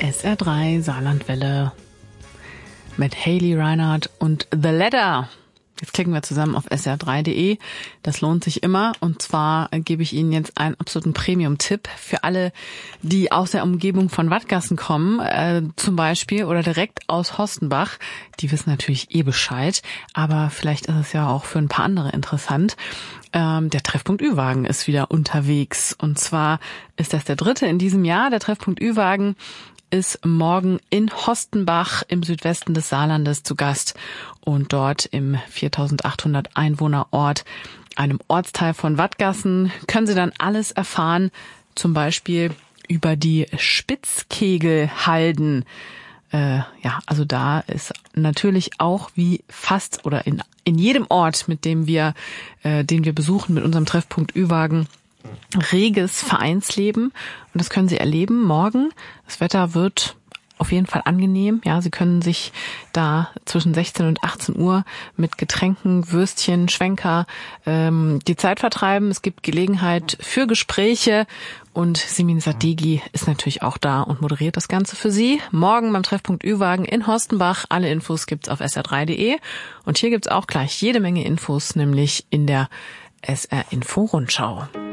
SR3 Saarlandwelle mit Hayley Reinhardt und The Ladder. Jetzt klicken wir zusammen auf sr3.de. Das lohnt sich immer. Und zwar gebe ich Ihnen jetzt einen absoluten Premium-Tipp für alle, die aus der Umgebung von Wattgassen kommen, zum Beispiel, oder direkt aus Horstenbach. Die wissen natürlich Bescheid, aber vielleicht ist es ja auch für ein paar andere interessant. Der Treffpunkt Ü-Wagen ist wieder unterwegs. Und zwar ist das der 3. in diesem Jahr. Der Treffpunkt Ü-Wagen ist morgen in Horstenbach im Südwesten des Saarlandes zu Gast und dort im 4.800 Einwohnerort, einem Ortsteil von Wattgassen, können Sie dann alles erfahren, zum Beispiel über die Spitzkegelhalden. Also da ist natürlich auch wie fast oder in jedem Ort, mit dem den wir besuchen mit unserem Treffpunkt Ü-Wagen, reges Vereinsleben, und das können Sie erleben morgen. Das Wetter wird auf jeden Fall angenehm. Ja, Sie können sich da zwischen 16 und 18 Uhr mit Getränken, Würstchen, Schwenker die Zeit vertreiben. Es gibt Gelegenheit für Gespräche und Simin Sadeghi ist natürlich auch da und moderiert das Ganze für Sie. Morgen beim Treffpunkt Ü-Wagen in Horstenbach. Alle Infos gibt's auf sr3.de und hier gibt's auch gleich jede Menge Infos, nämlich in der SR Info Rundschau.